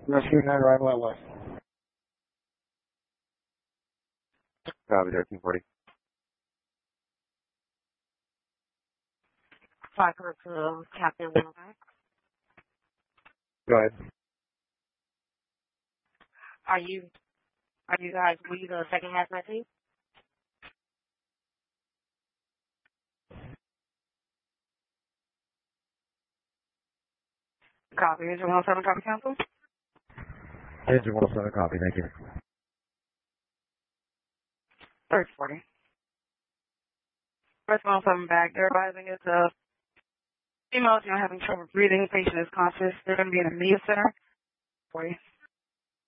Rescue 9 arrival at West. Copy, 1340. Flight crew to Captain Wilbur. Go ahead. Are you guys we the second hazmat team? Copy. Engine 107 copy council. Engine 107, copy, thank you. 3040. First 107 back. They're advising it's a female, having trouble breathing. Patient is conscious. They're going to be in a media center. 40.